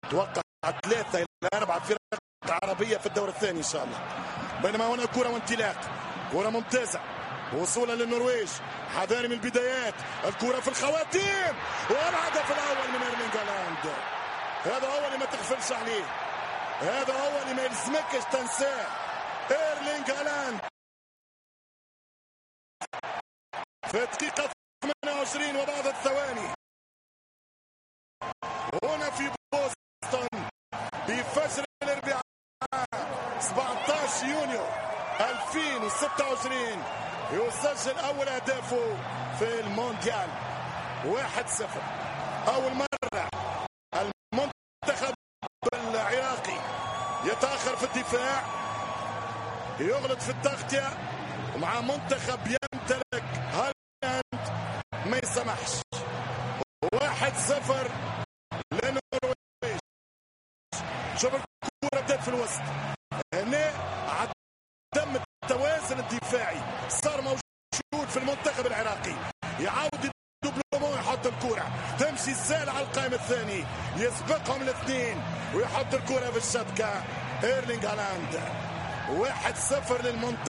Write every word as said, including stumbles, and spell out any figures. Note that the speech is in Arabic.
توقع ثلاثة إلى أربعة فرق عربية في الدور الثاني إن شاء الله. بينما هنا كرة وانطلاق، كرة ممتازة وصولا للنرويج، حذاري من البدايات، الكرة في الخواتيم والهدف الأول من إيرلينغ هالاند. هذا هو اللي ما تغفلش عليه، هذا هو اللي ما يلزمكش تنساه. إيرلينغ هالاند في الدقيقة ثمانية وعشرين وبعض الثواني هنا في بوسطن بفجر الاربعاء سبعة عشر يونيو ألفين وستة وعشرين يسجل أول أهدافه في المونديال. واحد صفر. أول مرة المنتخب العراقي يتأخر في الدفاع، يغلط في التغطية، ومع منتخب يمتلك هالاند ما يسمحش. واحد صفر للنرويج. شوف الكرة بدأت في الوسط، هنا عدم التوازن الدفاعي صار موجود في المنتخب العراقي. يعاود دوبلومون يحط الكرة تمشي السهل على القائم الثاني، يسبقهم الاثنين ويحط الكرة في الشبكة. إيرلينغ هالاند. واحد صفر للمنتخب